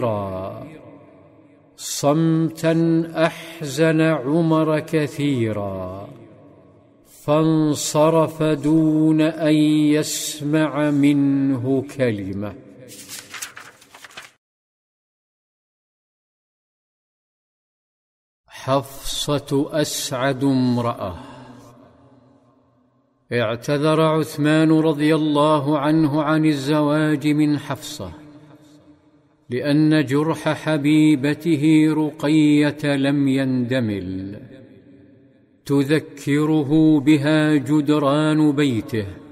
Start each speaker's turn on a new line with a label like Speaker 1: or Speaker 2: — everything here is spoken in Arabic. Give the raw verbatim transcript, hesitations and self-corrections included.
Speaker 1: صمتا أحزن عمر كثيرا، فانصرف دون أن يسمع منه كلمة. حفصة أسعد امرأة. اعتذر عثمان رضي الله عنه عن الزواج من حفصة، لأن جرح حبيبته رقية لم يندمل، تذكره بها جدران بيته